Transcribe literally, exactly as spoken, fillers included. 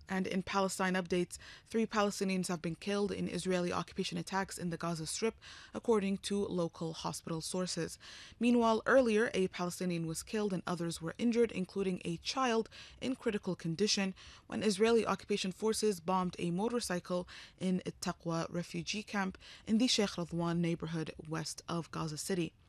And in Palestine updates, three Palestinians have been killed in Israeli occupation attacks in the Gaza Strip, according to local hospital sources. Meanwhile, earlier, a Palestinian was killed and others were injured, including a child in critical condition, when Israeli occupation forces bombed a motorcycle in Taqwa refugee camp in the Sheikh Radwan neighborhood west of Gaza City.